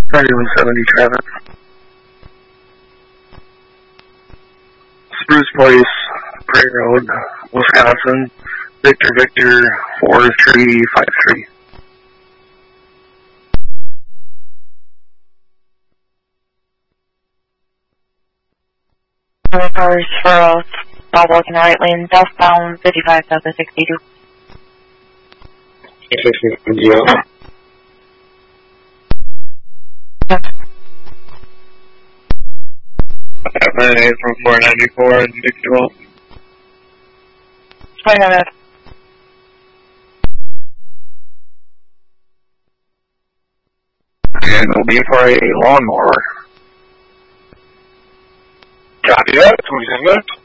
3170 traffic. Spruce Place, Prairie Road, Wisconsin. Victor 4353. Cars for stop walking the right lane, southbound 55 south of 62. Yeah. F98 from 494 and Dixie 29 minutes. And it'll be for a lawnmower. Copy that, 27 minutes.